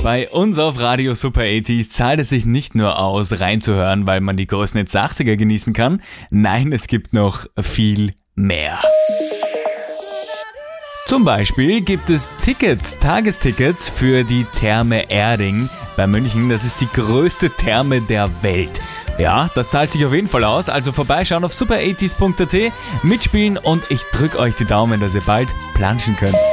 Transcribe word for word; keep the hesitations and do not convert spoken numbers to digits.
Bei uns auf Radio Super achtziger zahlt es sich nicht nur aus, reinzuhören, weil man die größten Hits der achtziger genießen kann. Nein, es gibt noch viel mehr. Zum Beispiel gibt es Tickets, Tagestickets für die Therme Erding bei München. Das ist die größte Therme der Welt. Ja, das zahlt sich auf jeden Fall aus. Also vorbeischauen auf super achtziger punkt at, mitspielen und ich drücke euch die Daumen, dass ihr bald planschen könnt.